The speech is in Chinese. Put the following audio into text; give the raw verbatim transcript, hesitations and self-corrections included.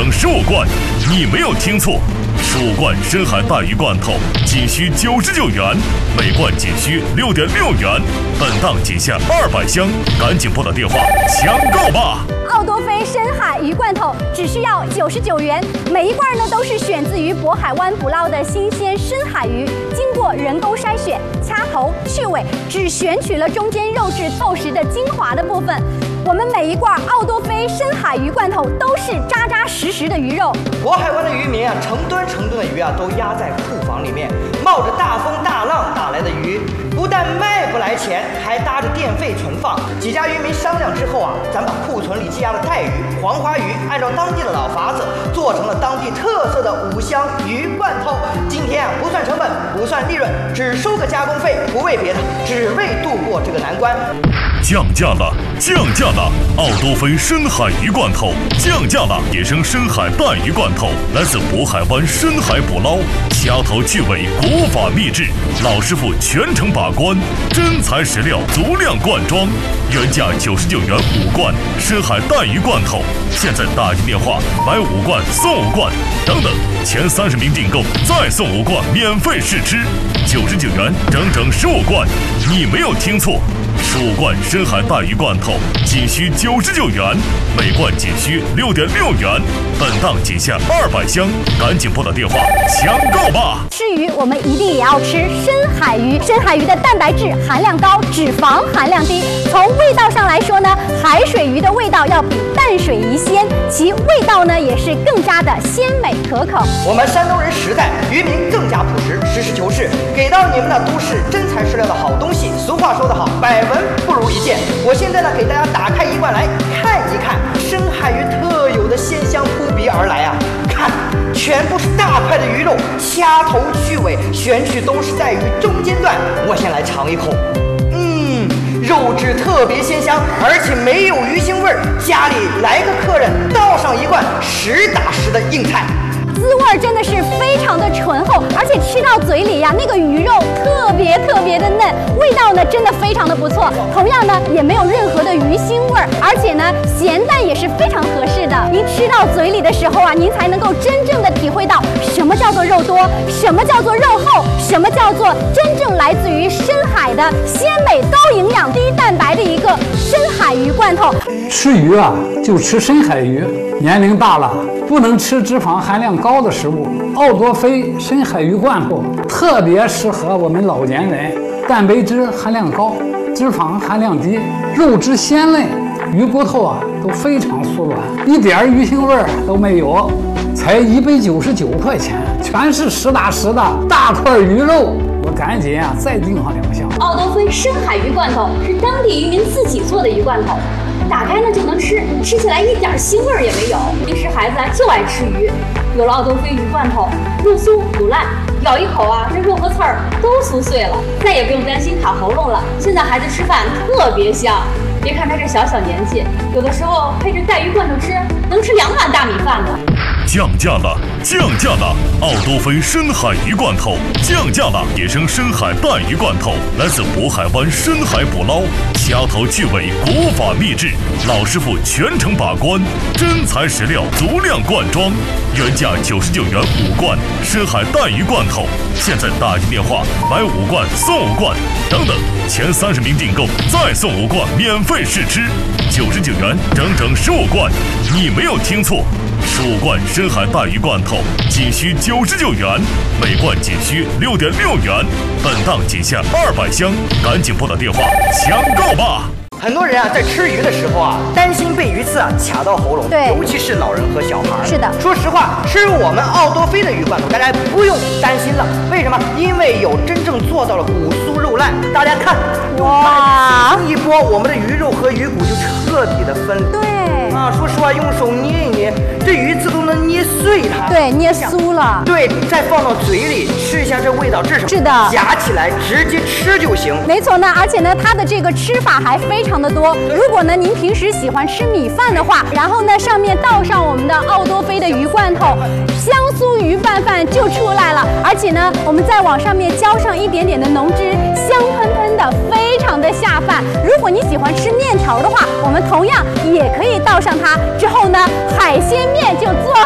整十五罐，你没有听错，十五罐深海带鱼罐头仅需九十九元，每罐仅需六点六元，本档仅限二百箱，赶紧拨打电话抢购吧！ 奥多菲深海鱼罐头只需要九十九元，每一罐呢都是选自于渤海湾捕捞的新鲜深海鱼，经过人工筛选、掐头、去尾，只选取了中间肉质厚实的精华的部分。我们每一罐奥多菲深海鱼罐头都是扎扎实实的鱼肉。 渤海湾的渔民啊，成吨成吨的鱼啊，都压在库房里面，冒着大风大浪打来的鱼，不但卖不来钱，还搭着电费存放。几家渔民商量之后啊，咱把库存里积压的带鱼、黄花鱼，按照当地的老法子，做成了当地特色的五香鱼罐头。今天啊，不算成本，不算利润，只收个加工费，不为别的，只为度过这个难关。 降价了，降价了！奥多菲深海鱼罐头降价了，野生深海带鱼罐头来自渤海湾深海捕捞，掐头去尾，国法秘制，老师傅全程把关，真材实料，足量灌装，原价九十九元五罐深海带鱼罐头，现在打进电话买五罐送五罐，等等，前三十名订购再送五罐免费试吃，九十九元整整十五罐，你没有听错。十五罐深海带鱼罐头仅需九十九元，每罐仅需六点六元，本档仅限二百箱，赶紧拨打电话抢购吧！ 吃鱼我们一定也要吃深海鱼，深海鱼的蛋白质含量高，脂肪含量低。从味道上来说呢，海水鱼的味道要比淡水鱼鲜，其味道呢也是更加的鲜美可口。 我们山东人时代，渔民更加朴实，实事求是，给到你们的都是真材实料的好东西。俗话说得好，百闻不如一见。我现在呢，给大家打开一罐来看一看，深海鱼特有的鲜香扑鼻而来啊！看，全部是大块的鱼肉，掐头去尾，选取都是在鱼中间段。我先来尝一口，嗯，肉质特别鲜香，而且没有鱼腥味儿。家里来个客人，倒上一罐实打实的硬菜。 滋味真的是非常的醇厚，而且吃到嘴里呀，那个鱼肉特别特别的嫩，味道呢真的非常的不错。同样呢，也没有任何的鱼腥味儿，而且呢，咸淡也是非常合适的。您吃到嘴里的时候啊，您才能够真正的体会到什么叫做肉多，什么叫做肉厚，什么叫做真正来自于深海的鲜美、高营养、低蛋白的一个深海鱼罐头。 吃鱼啊，就吃深海鱼。年龄大了，不能吃脂肪含量高的食物。奥多菲深海鱼罐头特别适合我们老年人，蛋白质含量高，脂肪含量低，肉质鲜嫩，鱼骨头啊都非常酥软，一点鱼腥味儿都没有，才一百九十九块钱，全是实打实的大块鱼肉。我赶紧啊再订上两箱。 奥多菲深海鱼罐头是当地渔民自己做的鱼罐头，打开呢就能吃，吃起来一点腥味儿也没有。平时孩子啊就爱吃鱼，有了奥多菲鱼罐头，肉松不烂，咬一口啊，这肉和刺儿都酥碎了，再也不用担心卡喉咙了。现在孩子吃饭特别香，别看他这小小年纪，有的时候配着带鱼罐头吃，能吃两碗大米饭呢。 降价了，降价了！奥多菲深海鱼罐头降价了，野生深海带鱼罐头来自渤海湾深海捕捞，掐头去尾，国法秘制，老师傅全程把关，真材实料，足量灌装，原价九十九元五罐深海带鱼罐头，现在打进电话买五罐送五罐，等等，前三十名订购再送五罐免费试吃，九十九元整整十五罐，你没有听错。十五罐深海带鱼罐头仅需九十九元，每罐仅需六点六元，本档仅限二百箱，赶紧拨打电话抢购吧！ 很多人啊，在吃鱼的时候啊，担心被鱼刺啊卡到喉咙， 对， 尤其是老人和小孩。 是的， 说实话，吃我们奥多菲的鱼罐头，大家不用担心了。为什么？因为有真正做到了骨酥肉烂。大家看，哇，一拨，我们的鱼肉和鱼骨就彻底的分离。 对啊，说实话，用手捏一捏，这鱼刺都能捏碎它。 对，捏酥了。 对，再放到嘴里吃一下，这味道这是什么？ 是的， 夹起来直接吃就行。 没错呢，而且呢，它的这个吃法还非常的多。如果呢您平时喜欢吃米饭的话，然后呢上面倒上我们的奥多菲的鱼罐头，香酥鱼拌饭就出来了。而且呢，我们再往上面浇上一点点的浓汁，香喷喷的，非常的下饭。如果你喜欢吃面条的话，我们同样也可以倒上它。之后呢，海鲜面就做